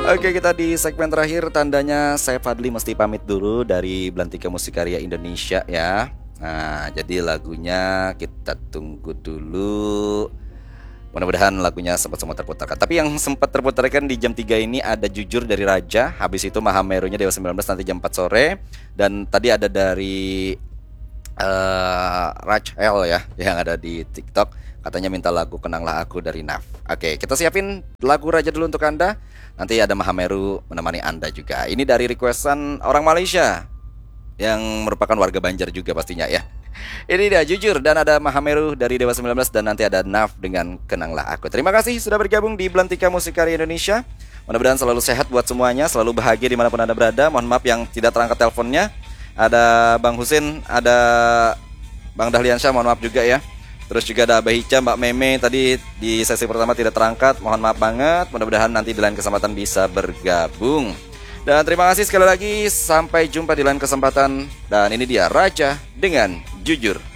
Oke, kita di segmen terakhir, tandanya saya Fadli mesti pamit dulu dari Belantika Musik Karya Indonesia ya. Nah, jadi lagunya kita tunggu dulu. Mudah-mudahan lagunya sempat terputarkan. Tapi yang sempat terputarkan di jam 3 ini ada Jujur dari Raja. Habis itu Mahamerunya Dewa 19 nanti jam 4 sore. Dan tadi ada dari Raj L ya, yang ada di TikTok. Katanya minta lagu Kenanglah Aku dari Naf. Oke, kita siapin lagu Raja dulu untuk Anda. Nanti ada Mahameru menemani Anda juga. Ini dari requestan orang Malaysia yang merupakan warga Banjar juga pastinya ya. Ini dia Jujur, dan ada Mahameru dari Dewa 19, dan nanti ada Naf dengan Kenanglah Aku. Terima kasih sudah bergabung di Belantika Musik Karya Indonesia. Mudah-mudahan selalu sehat buat semuanya, selalu bahagia dimanapun Anda berada. Mohon maaf yang tidak terangkat teleponnya. Ada Bang Husin, ada Bang Dahliansyah, mohon maaf juga ya. Terus juga ada Abah Ica, Mbak Meme tadi di sesi pertama tidak terangkat. Mohon maaf banget, mudah-mudahan nanti di lain kesempatan bisa bergabung. Dan terima kasih sekali lagi, sampai jumpa di lain kesempatan. Dan ini dia Raja dengan Jujur.